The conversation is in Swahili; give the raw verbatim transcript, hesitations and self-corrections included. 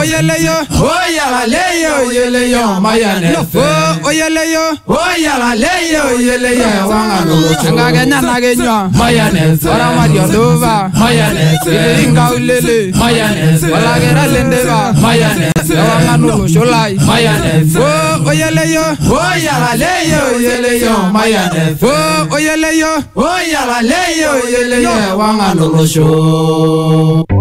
oyeleyo, oyalaleyo, oyeleyo, mayonnaise. oyeleyo, oyalaleyo, oyeleyo, wanganulo. Ngagenya nagenya, mayonnaise. ora Mario Dova, mayonnaise. Inga ulele, mayonnaise. wala gera lendeva, mayonnaise. wanganulo sholai, mayonnaise. oyeleyo, oyalaleyo, oyeleyo, mayonnaise. oyeleyo, oyalaleyo, oyeleyo, wanganulo.